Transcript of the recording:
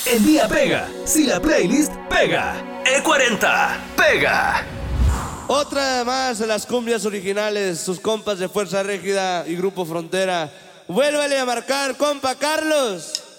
El día pega, si la playlist pega. E40 pega. Otra más de las cumbias originales, sus compas de Fuerza Régida y Grupo Frontera. Vuélvale a marcar, compa Carlos.